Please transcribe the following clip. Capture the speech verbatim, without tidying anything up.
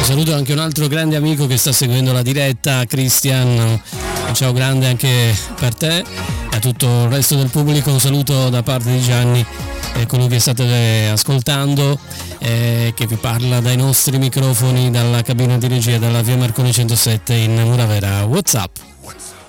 saluto anche un altro grande amico che sta seguendo la diretta, Christian. Un ciao grande anche per te e a tutto il resto del pubblico. Un saluto da parte di Gianni, eh, colui che state ascoltando, eh, che vi parla dai nostri microfoni, dalla cabina di regia della via Marconi centosette in Muravera. WhatsApp.